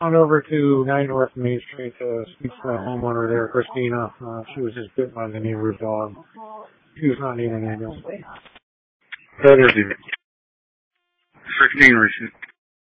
On over to 9 North Main Street to speak to the homeowner there, Christina. She was just bitten by the neighbor's dog. She was not needing an ambulance. That is it. 16 recent.